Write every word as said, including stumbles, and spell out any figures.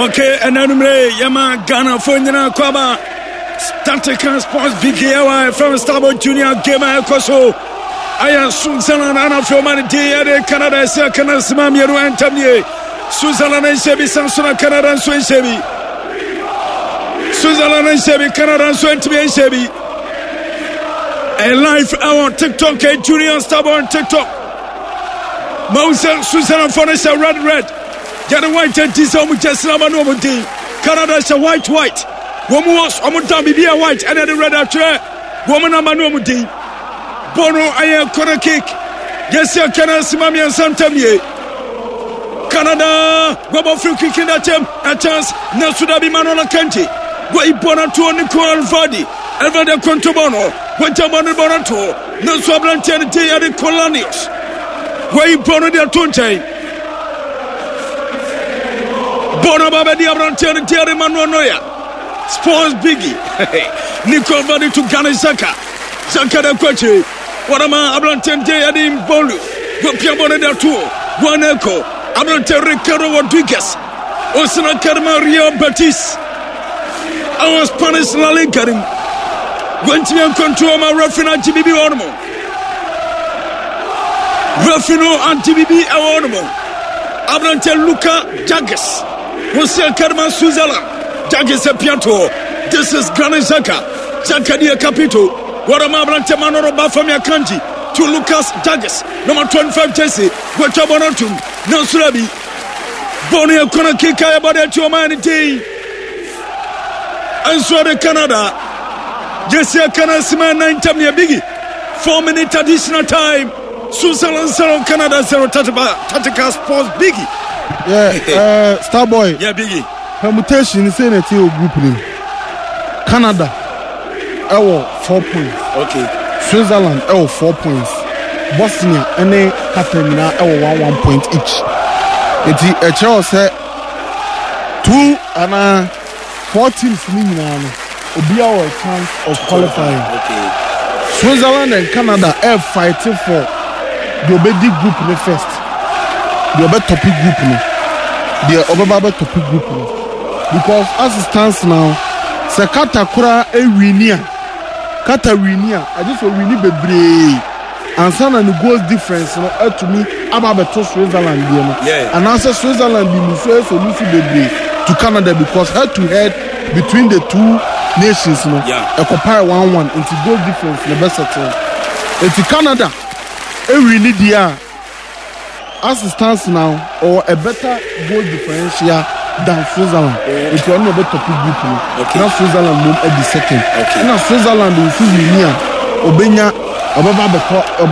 Okay, and anumre Yama Ghana Fonina Kwaba Tactical Sports B K L from Starboard Junior Gamer Koso. I am Switzerland and from Manity, Canada, Canada, Simamiru and Tamie. Switzerland and Shebi, Samsung, Canada, and Swen Shebi. Switzerland and Shebi, Canada, and Swen Shebi and Shebi. A live on TikTok, Junior Starboard TikTok. Moussa, Switzerland, Fonisha, red, red. Get a white and Tisa, which is Namano. Canada is a white, white. Woman was Omutan be a white and a red after woman Amanomuti. Bono, I am corner kick. Yes, you can Simami and Santamie. Canada, Bobo free kick in that time. A chance, Nasudabi Manola Kanti. Why Bonato and Nicole Vadi. Ever the Contobono. What a money Bonato. No Swablantan at the Colonials. Why Bono de Tunte. Bonababa Diabrantan Terry Manonoya. Sports Biggie. Nicole Vadi to Ghana Zaka. Zaka the Quachi. What am I? Ablantan Adim Bolu. Gopiabona del Tour. One echo. Ablantan Ricardo Rodriguez. Osana Karma Rio Batis. I was Spanish Lalinkarim. Went to control my Ruffino T B B Ormo. Ruffino and T B B Ormo. Ablantan Luca Jaggers. Jose Karma Switzerland. Jaggers a Pianto. This is Ghana Zaka. Zaka dia Capito. What am I Ablante Manoro Bafamia Kanji? To Lucas Jaggers. Number twenty-five Jesse. Wachabonatum. No Surabi. Bonia Kona Kika about it to humanity. And so the Canada. Jesse Canada Sima nine Tamia Biggie. Four minute additional time. Switzerland zero Canada zero Tactical Sports Biggie. Yeah, uh, Starboy. Yeah, Biggie. Permutation is in a team group name. Canada, our four points. Okay. Switzerland, our four points. Bosnia, and then Catalina, our one one point each. It's a Charles said two and uh, four teams winning now. Will be our chance of qualifying. Okay. Switzerland and Canada are fighting for the Obedi group in the first. The Obedi topic group in the Obaba topic group in. Because as it stands now, Sekata Kura e winia. Kata winia. I just want wini bebre. And some of the goals difference, you know, to me, I'm about to Switzerland, you know. Yeah. And answer Switzerland, the Musa so Lucy bebre to Canada because head to head between the two nations, you know. Yeah. A compare one one into goal difference, the best at all. It's Canada. E wini dia. As it stands now, or a better goal differential than Switzerland. Okay. If you are not a topic group, okay. Now Switzerland move at the second. Okay. Now Switzerland will see Obenya, Obaba,